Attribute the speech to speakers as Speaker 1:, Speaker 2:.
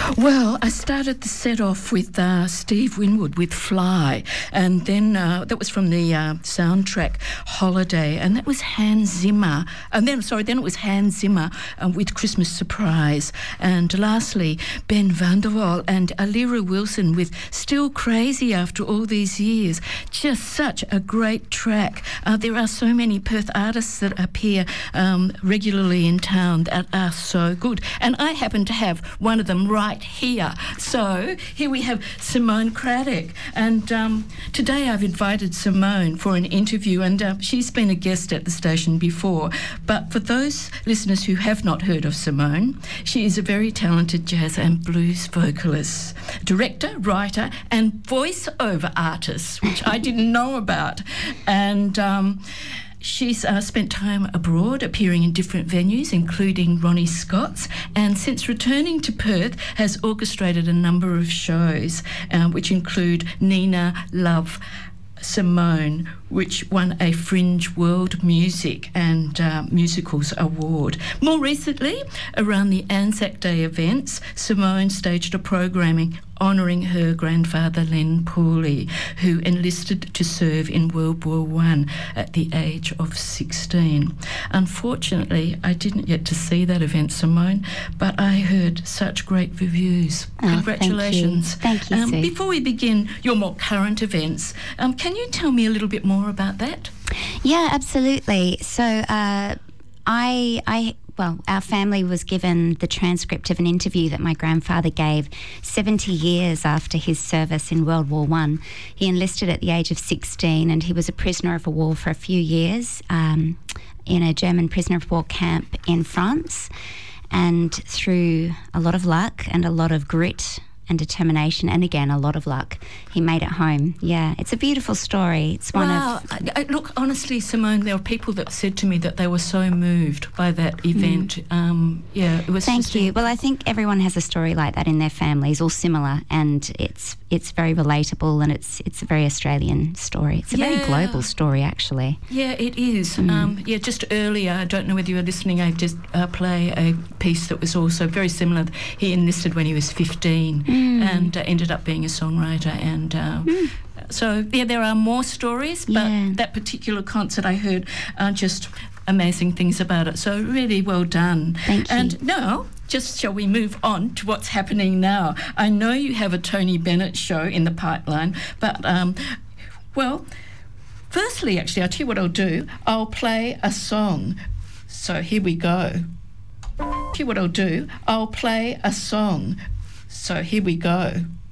Speaker 1: Well, I started the set off with Steve Winwood with Fly, and then that was from the soundtrack Holiday, and that was Hans Zimmer. And then it was Hans Zimmer with Christmas Surprise. And lastly, Ben van der Waal and Alira Wilson with Still Crazy After All These Years. Just such a great track. There are so many Perth artists that appear regularly in town that are so good. And I happen to have one of them right here. So here we have Simone Craddock, and today I've invited Simone for an interview, and she's been a guest at the station before. But for those listeners who have not heard of Simone, she is a very talented jazz and blues vocalist, director, writer and voice-over artist, which I didn't know about. And she's spent time abroad, appearing in different venues, including Ronnie Scott's, and since returning to Perth, has orchestrated a number of shows, which include Nina Love Simone, which won a Fringe World Music and Musicals Award. More recently, around the Anzac Day events, Simone staged a programming honouring her grandfather Len Pooley, who enlisted to serve in World War I at the age of 16. Unfortunately, I didn't get to see that event, Simone, but I heard such great reviews. Congratulations.
Speaker 2: Thank you, Sue.
Speaker 1: Before we begin your more current events, can you tell me a little bit more about that?
Speaker 2: Yeah, absolutely. So our family was given the transcript of an interview that my grandfather gave 70 years after his service in World War I. He enlisted at the age of 16, and he was a prisoner of war for a few years in a German prisoner of war camp in France. And through a lot of luck and a lot of grit and determination, and again a lot of luck, he made it home. Yeah, it's a beautiful story. It's one of...
Speaker 1: Look, honestly, Simone, there were people that said to me that they were so moved by that event. It was...
Speaker 2: Thank you. Well, I think everyone has a story like that in their families, all similar, and it's very relatable, and it's a very Australian story. It's a very global story, actually.
Speaker 1: Yeah, it is. Just earlier, I don't know whether you were listening, I just play a piece that was also very similar. He enlisted when he was 15 and ended up being a songwriter, and so there are more stories, but that particular concert I heard just amazing things about it. So really well done.
Speaker 2: Thank you.
Speaker 1: And now, just shall we move on to what's happening now? I know you have a Tony Bennett show in the pipeline, but firstly, actually, I'll tell you what I'll do. I'll play a song. So here we go. I'll play a song. So here we go.